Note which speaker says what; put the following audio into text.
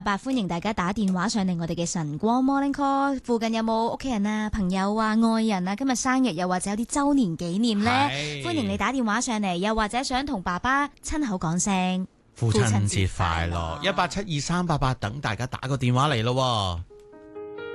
Speaker 1: 歡迎大家打電話上嚟我哋嘅晨光 Morning Call。附近有冇屋企人啊、朋友啊、愛人啊今日生日，又或者有啲周年紀念呢？歡迎你打電話上嚟，又或者想同爸爸親口講聲
Speaker 2: 父親節快樂，1872388，等大家打個電話嚟咯。